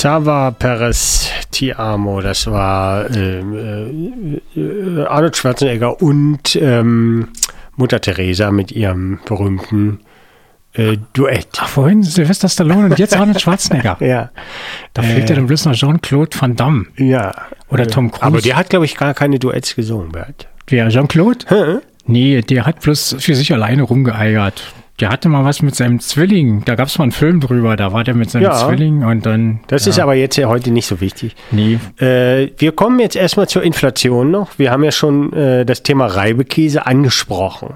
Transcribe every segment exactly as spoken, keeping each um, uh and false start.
Xaver Perez Ti Amo, das war ähm, äh, Arnold Schwarzenegger und ähm, Mutter Teresa mit ihrem berühmten äh, Duett. Ach, vorhin Sylvester Stallone und jetzt Arnold Schwarzenegger. Ja. Da fehlt ja dann bloß noch Jean-Claude Van Damme. Ja. Oder Tom Cruise. Aber der hat, glaube ich, gar keine Duets gesungen, Bert. Wer, Jean-Claude? Hä? Nee, der hat bloß für sich alleine rumgeeiert. Der hatte mal was mit seinem Zwilling. Da gab es mal einen Film drüber. Da war der mit seinem Ja. Zwilling und dann. Das ja. ist aber jetzt ja heute nicht so wichtig. Nee. Äh, wir kommen jetzt erstmal zur Inflation noch. Wir haben ja schon äh, das Thema Reibekäse angesprochen.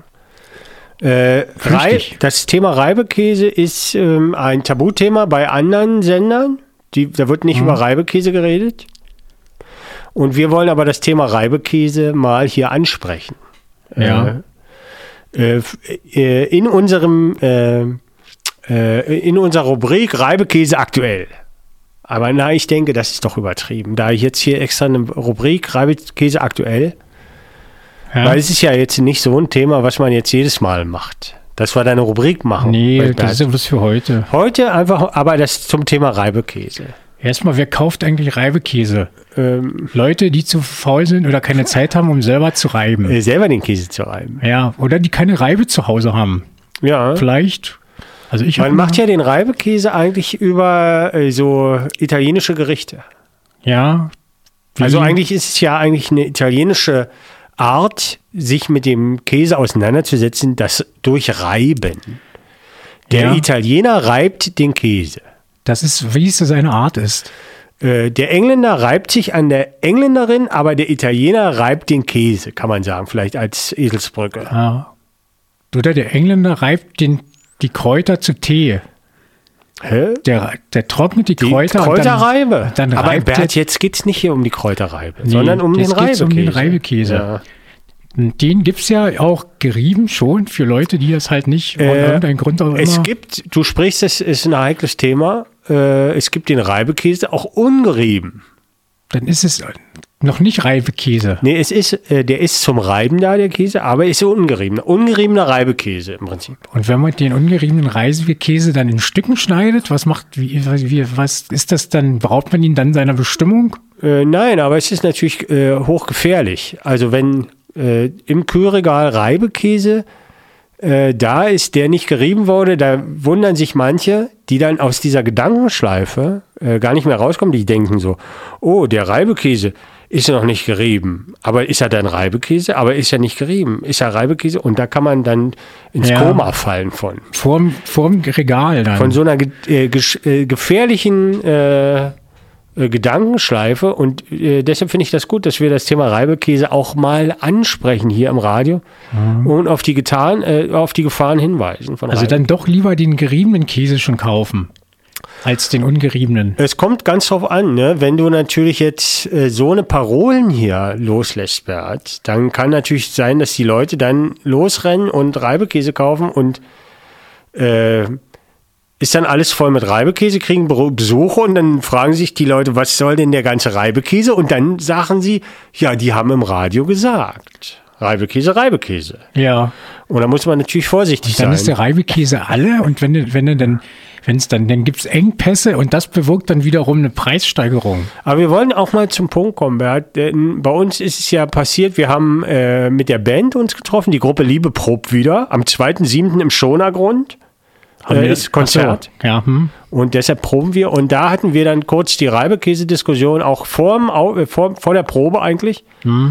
Äh, Rei- das Thema Reibekäse ist ähm, ein Tabuthema bei anderen Sendern. Die, da wird nicht Mhm. über Reibekäse geredet. Und wir wollen aber das Thema Reibekäse mal hier ansprechen. Ja. Äh, äh, in unserem äh, äh, in unserer Rubrik Reibekäse aktuell. Aber na, ich denke, das ist doch übertrieben. Da ich jetzt hier extra eine Rubrik Reibekäse aktuell, Ja. weil es ist ja jetzt nicht so ein Thema, was man jetzt jedes Mal macht. Dass wir da eine Rubrik machen. Nee, Weil das ist ja bloß für heute. heute einfach, aber das zum Thema Reibekäse. Erstmal, wer kauft eigentlich Reibekäse? Ähm, Leute, die zu faul sind oder keine Zeit haben, um selber zu reiben. äh, selber den Käse zu reiben. Ja, oder die keine Reibe zu Hause haben. Ja. Vielleicht. Also ich Man hab macht mal- ja den Reibekäse eigentlich über äh, so italienische Gerichte. Ja. Wie- Also eigentlich ist es ja eigentlich eine italienische Art, sich mit dem Käse auseinanderzusetzen, das durch Reiben. Der Ja. Italiener reibt den Käse. Das ist, wie es so seine Art ist. Äh, der Engländer reibt sich an der Engländerin, aber der Italiener reibt den Käse, kann man sagen, vielleicht als Eselsbrücke. Ja. Oder der Engländer reibt den, die Kräuter zu Tee. Hä? Der, der trocknet die Die Kräuter. Kräuterreibe. Und dann, dann aber reibt Bert, der, jetzt geht es nicht hier um die Kräuterreibe, Nee, sondern um den jetzt geht's Reibekäse. um den Reibekäse. Ja. Den gibt es ja auch gerieben schon für Leute, die das halt nicht Äh, aus irgendeinem Grund auch immer. Es gibt, du sprichst, es ist ein heikles Thema, äh, es gibt den Reibekäse auch ungerieben. Dann ist es noch nicht Reibekäse. Nee, es ist, äh, der ist zum Reiben da, der Käse, aber ist ungerieben. Ungeriebener Reibekäse im Prinzip. Und wenn man den ungeriebenen Reibekäse dann in Stücken schneidet, was macht, wie, wie, was ist das dann? Braucht man ihn dann seiner Bestimmung? Äh, nein, aber es ist natürlich äh, hochgefährlich. Also wenn äh, im Kühlregal Reibekäse äh, da ist, der nicht gerieben wurde, da wundern sich manche, die dann aus dieser Gedankenschleife äh, gar nicht mehr rauskommen, die denken so, oh, der Reibekäse ist ja noch nicht gerieben. Aber ist er dann Reibekäse? Aber ist er nicht gerieben? Ist er Reibekäse? Und da kann man dann ins Ja. Koma fallen von. Vorm, vorm Regal dann. Von so einer ge äh, gesch- äh, gefährlichen äh, äh, Gedankenschleife. Und äh, deshalb finde ich das gut, dass wir das Thema Reibekäse auch mal ansprechen hier im Radio und auf die, Getan, äh, auf die Gefahren hinweisen. Von also Reibe. dann doch lieber den geriebenen Käse schon kaufen, als den ungeriebenen. Es kommt ganz drauf an, ne? Wenn du natürlich jetzt äh, so eine Parolen hier loslässt, Bert, dann kann natürlich sein, dass die Leute dann losrennen und Reibekäse kaufen und äh, ist dann alles voll mit Reibekäse, kriegen Be- Besuche und dann fragen sich die Leute, was soll denn der ganze Reibekäse? Und dann sagen sie, ja, die haben im Radio gesagt. Reibekäse, Reibekäse. Ja. Und da muss man natürlich vorsichtig Dann sein. ist der Reibekäse alle und wenn, du- wenn du dann, wenn es dann, dann gibt es Engpässe und das bewirkt dann wiederum eine Preissteigerung. Aber wir wollen auch mal zum Punkt kommen, Bert. Denn bei uns ist es ja passiert, wir haben äh, mit der Band uns getroffen, die Gruppe Liebe probt wieder, am zweiten siebten im Schonergrund. Haben Äh, wir- ist Konzert. Ach so, ja, hm. Und deshalb proben wir. Und da hatten wir dann kurz die Reibekäse-Diskussion, auch vorm, Au- äh, vor, vor der Probe eigentlich.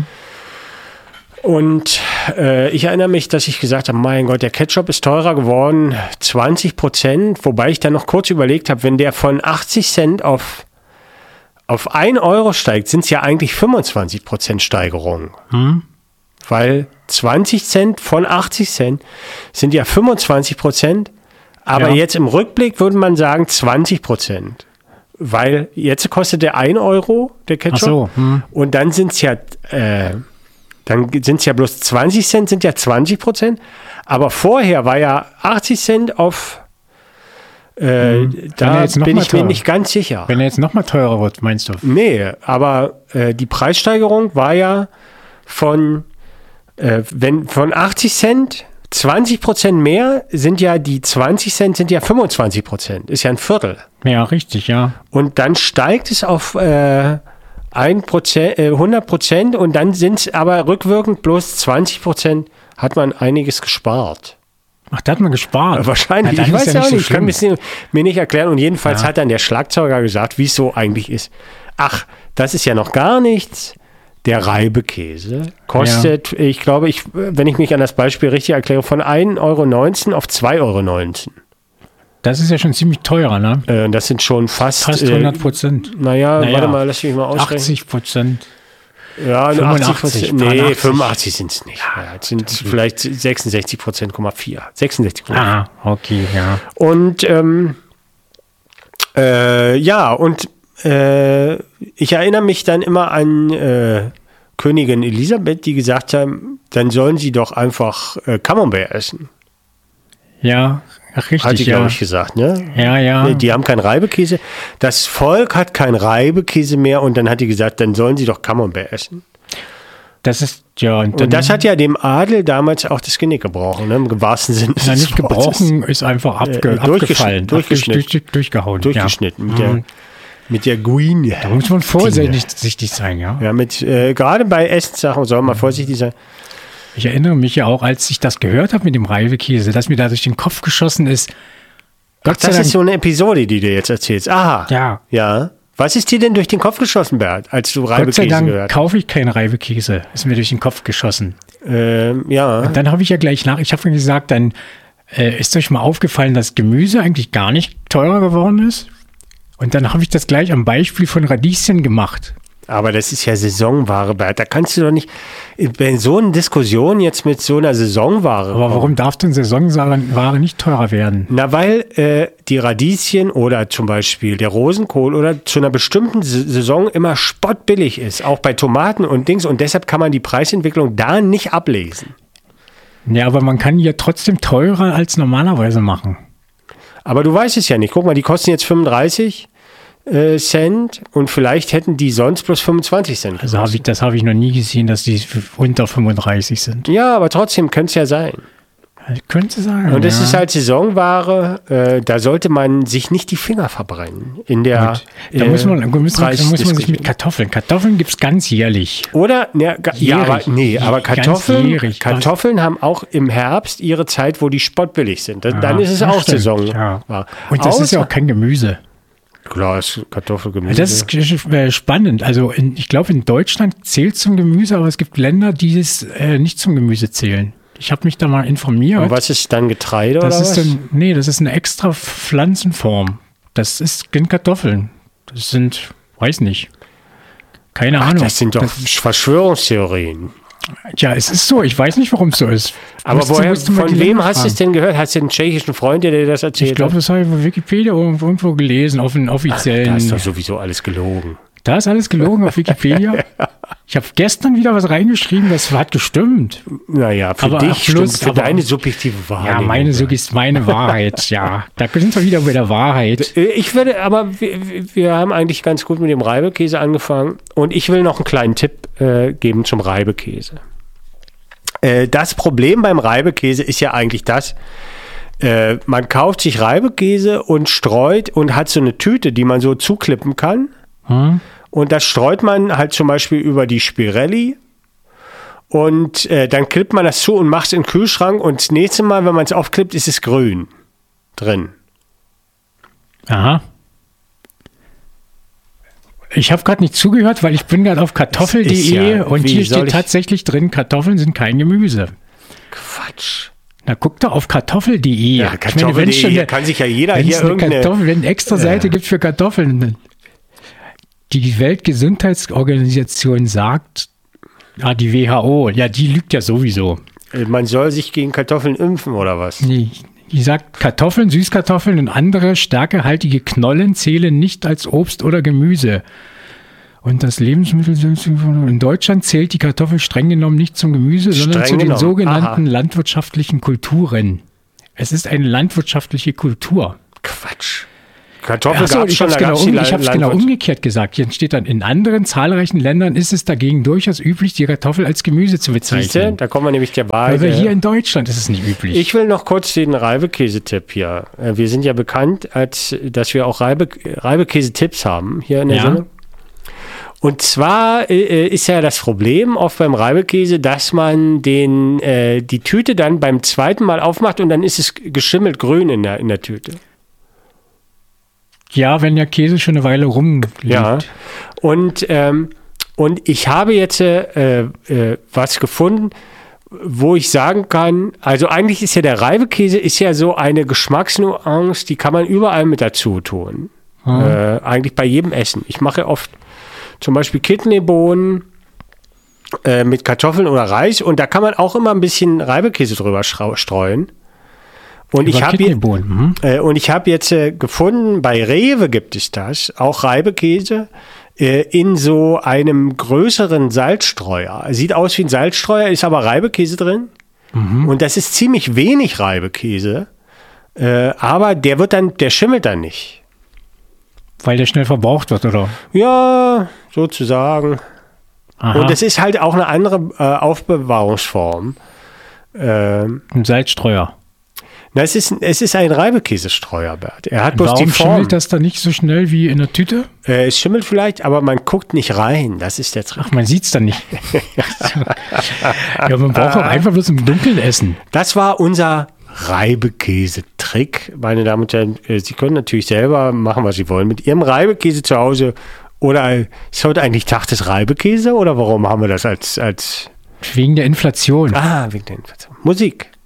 Und äh, ich erinnere mich, dass ich gesagt habe, mein Gott, der Ketchup ist teurer geworden, zwanzig Prozent. Wobei ich dann noch kurz überlegt habe, wenn der von achtzig Cent auf, auf ein Euro steigt, sind es ja eigentlich fünfundzwanzig Prozent Steigerung. Weil zwanzig Cent von achtzig Cent sind ja fünfundzwanzig Prozent. Aber Ja. jetzt im Rückblick würde man sagen zwanzig Prozent. Weil jetzt kostet der ein Euro, der Ketchup. Ach so, hm. Und dann sind es ja, äh, dann sind es ja bloß zwanzig Cent, sind ja zwanzig Prozent. Aber vorher war ja achtzig Cent auf, äh, Wenn da er jetzt noch bin mal ich mir teurer- nicht ganz sicher. Wenn er jetzt noch mal teurer wird, meinst du? Nee, aber äh, die Preissteigerung war ja von, äh, wenn, von achtzig Cent zwanzig Prozent mehr sind ja, die zwanzig Cent sind ja fünfundzwanzig Prozent. Ist ja ein Viertel. Ja, richtig, ja. Und dann steigt es auf äh, ein Prozent, äh, hundert Prozent und dann sind es aber rückwirkend bloß zwanzig Prozent, hat man einiges gespart. Ach, da hat man gespart. Wahrscheinlich, ja, ich weiß ja auch so nicht, ich kann es mir nicht erklären. Und jedenfalls ja. hat dann der Schlagzeuger gesagt, wie es so eigentlich ist. Ach, das ist ja noch gar nichts. Der Reibekäse kostet, ja. ich glaube, ich, wenn ich mich an das Beispiel richtig erkläre, von ein Euro neunzehn auf zwei Euro neunzehn. Das ist ja schon ziemlich teuer, ne? Äh, das sind schon fast... Fast hundert Prozent. Äh, naja, naja, warte mal, lass mich mal ausrechnen. achtzig Prozent. Ja, fünfundachtzig, achtzig Prozent. Nee, fünfundachtzig sind es nicht. Ja, es sind vielleicht sechsundsechzig Prozent, vier. sechsundsechzig Prozent. Ah, okay, ja. Und ähm, äh, ja, und äh, ich erinnere mich dann immer an äh, Königin Elisabeth, die gesagt haben, dann sollen sie doch einfach äh, Camembert essen. Ja, ach, richtig, hat die, ja. glaube ich, gesagt, ne? Ja, ja. Die haben keinen Reibekäse. Das Volk hat keinen Reibekäse mehr und dann hat die gesagt, dann sollen sie doch Camembert essen. Das ist, ja. Und, und das hat ja dem Adel damals auch das Genick gebrochen, ne? Im wahrsten Sinne des Wortes. Nicht gebrochen, ist einfach abge, äh, abgefallen. Durchgeschnitten. Durch, durchgehauen. Durchgeschnitten. Ja. Mit, der, mit der Guine. Da muss man vorsichtig sein, ja. Ja, mit, äh, gerade bei Essenssachen soll man vorsichtig sein. Ich erinnere mich ja auch, als ich das gehört habe mit dem Reibekäse, dass mir da durch den Kopf geschossen ist. Gott Ach, das sei ist so eine Episode, die du jetzt erzählst. Aha. Ja. Ja. Was ist dir denn durch den Kopf geschossen, Bert, als du Reibekäse Gott sei Dank gehört hast? Kaufe ich keinen Reibekäse. Ist mir durch den Kopf geschossen. Ähm, ja. Und dann habe ich ja gleich nach, ich habe gesagt, dann äh, ist euch mal aufgefallen, dass Gemüse eigentlich gar nicht teurer geworden ist. Und dann habe ich das gleich am Beispiel von Radieschen gemacht. Aber das ist ja Saisonware, Bert. Da kannst du doch nicht in so einer Diskussion jetzt mit so einer Saisonware. Aber warum darf denn Saisonware nicht teurer werden? Na, weil äh, die Radieschen oder zum Beispiel der Rosenkohl oder zu einer bestimmten Saison immer spottbillig ist. Auch bei Tomaten und Dings. Und deshalb kann man die Preisentwicklung da nicht ablesen. Ja, aber man kann die ja trotzdem teurer als normalerweise machen. Aber du weißt es ja nicht. Guck mal, die kosten jetzt fünfunddreißig Cent und vielleicht hätten die sonst bloß fünfundzwanzig Cent. Also hab ich, das habe ich noch nie gesehen, dass die unter fünfunddreißig sind. Ja, aber trotzdem könnte es ja sein. Könnte sein. Und das ja. ist halt Saisonware, äh, da sollte man sich nicht die Finger verbrennen. In der Gut. Da äh, muss man, da muss, da muss man sich mit Kartoffeln. Kartoffeln gibt es ganz jährlich. Oder, ne, ga, ja, aber, nee, aber Kartoffeln, jährig. Kartoffeln haben auch im Herbst ihre Zeit, wo die spottbillig sind. Das, ja, dann ist es auch stimmt. Saison. Ja. Und das Außer, ist ja auch kein Gemüse. Klar, ist Kartoffelgemüse. Das ist spannend. Also in, ich glaube, in Deutschland zählt es zum Gemüse, aber es gibt Länder, die es äh, nicht zum Gemüse zählen. Ich habe mich da mal informiert. Und was ist dann Getreide das oder ist was? Dann, nee, das ist eine extra Pflanzenform. Das ist sind Kartoffeln. Das sind, weiß nicht, keine Ach, Ahnung. Das sind doch das, Verschwörungstheorien. Ja, es ist so. Ich weiß nicht, warum es so ist. Aber musst woher, du, von wem hast du es denn gehört? Hast du einen tschechischen Freund, der dir das erzählt Ich glaube, das habe ich bei Wikipedia irgendwo gelesen, auf einen offiziellen... Ach, da ist doch sowieso alles gelogen. Da ist alles gelogen auf Wikipedia. Ja. Ich habe gestern wieder was reingeschrieben, das hat gestimmt. Naja, für aber dich plus, stimmt, für aber, deine subjektive Wahrheit. Ja, meine, meine Wahrheit, ja. Da sind wir wieder bei der Wahrheit. Ich würde, aber wir, wir haben eigentlich ganz gut mit dem Reibekäse angefangen. Und ich will noch einen kleinen Tipp äh, geben zum Reibekäse. Äh, das Problem beim Reibekäse ist ja eigentlich das, äh, man kauft sich Reibekäse und streut und hat so eine Tüte, die man so zuklippen kann. Hm? Und das streut man halt zum Beispiel über die Spirelli und äh, dann klippt man das zu und macht es in den Kühlschrank und das nächste Mal, wenn man es aufklippt, ist es grün drin. Aha. Ich habe gerade nicht zugehört, weil ich bin gerade auf kartoffel punkt de ja, und hier steht tatsächlich drin, Kartoffeln sind kein Gemüse. Quatsch. Na, guck doch auf kartoffel punkt de. Ja, kartoffel punkt de kann sich ja jeder hier irgendeine... Kartoffel, wenn eine extra Seite ja. gibt für Kartoffeln. Die Weltgesundheitsorganisation sagt, ah, die W H O, ja, die lügt ja sowieso. Man soll sich gegen Kartoffeln impfen, oder was? Nee, die sagt, Kartoffeln, Süßkartoffeln und andere stärkehaltige Knollen zählen nicht als Obst oder Gemüse. Und das Lebensmittel in Deutschland zählt die Kartoffel streng genommen nicht zum Gemüse, sondern streng zu den genommen. sogenannten Aha. landwirtschaftlichen Kulturen. Es ist eine landwirtschaftliche Kultur. Quatsch. Kartoffel Ach so, gab es ich schon, habe da es gab's genau, die um, ich hab's Land- genau Landwirtschaft. umgekehrt gesagt. Hier steht dann, in anderen zahlreichen Ländern ist es dagegen durchaus üblich, die Kartoffel als Gemüse zu Siehste, bezeichnen. da kommen wir nämlich der Aber Wahrheit. hier in Deutschland ist es nicht üblich. Ich will noch kurz den Reibekäsetipp hier. Äh, Wir sind ja bekannt, als dass wir auch Reibe, Reibekäsetipps haben hier in der Ja. Sendung. Und zwar äh, ist ja das Problem oft beim Reibekäse, dass man den, äh, die Tüte dann beim zweiten Mal aufmacht und dann ist es geschimmelt grün in der, in der Tüte. Ja, wenn der Käse schon eine Weile rumliegt. Ja. Und, ähm, und ich habe jetzt äh, äh, was gefunden, wo ich sagen kann, also eigentlich ist ja der Reibekäse ist ja so eine Geschmacksnuance, die kann man überall mit dazu tun. Hm. Äh, eigentlich bei jedem Essen. Ich mache oft zum Beispiel Kidneybohnen äh, mit Kartoffeln oder Reis und da kann man auch immer ein bisschen Reibekäse drüber schrau- streuen. Und ich Über habe Kidneybohnen, hm? äh, und ich habe jetzt äh, gefunden, bei Rewe gibt es das, auch Reibekäse äh, in so einem größeren Salzstreuer. Sieht aus wie ein Salzstreuer, ist aber Reibekäse drin. Und das ist ziemlich wenig Reibekäse, äh, aber der wird dann, der schimmelt dann nicht. Weil der schnell verbraucht wird, oder? Ja, sozusagen. Aha, Und es ist halt auch eine andere äh, Aufbewahrungsform. Ähm, ein Salzstreuer. na, es ist, es ist ein Reibekäsestreuer, Bert. Er hat bloß Warum die Form. schimmelt das dann nicht so schnell wie in der Tüte? Äh, es schimmelt vielleicht, aber man guckt nicht rein. Das ist der Trick. Ach, man sieht es dann nicht. Ja, man braucht auch einfach bloß im Dunkeln essen. Das war unser Reibekäse-Trick. Meine Damen und Herren, äh, Sie können natürlich selber machen, was Sie wollen mit Ihrem Reibekäse zu Hause. Oder äh, ist heute eigentlich Tag des Reibekäse? Oder warum haben wir das als... als Wegen der Inflation. ah, wegen der Inflation. Musik.